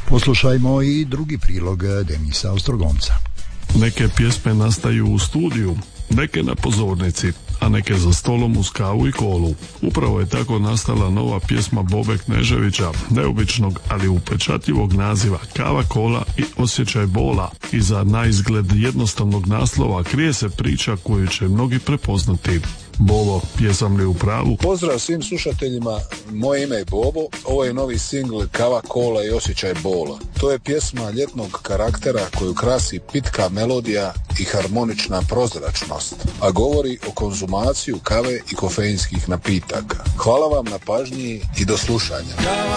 Poslušajmo i drugi prilog Denisa Ostrogomca. Neke pjesme nastaju u studiju, neke na pozornici, a neke za stolom uz kavu i kolu. Upravo je tako nastala nova pjesma Bobe Kneževića, neobičnog ali upečatljivog naziva Kava, kola i osjećaj bola. Iza naizgled jednostavnog naslova krije se priča koju će mnogi prepoznati. Bobo, jesam li u pravu? Pozdrav svim slušateljima, moje ime je Bobo, ovo je novi singl Kava, kola i osjećaj bola. To je pjesma ljetnog karaktera koju krasi pitka melodija i harmonična prozračnost, a govori o konzumaciju kave i kofeinskih napitaka. Hvala vam na pažnji i do slušanja.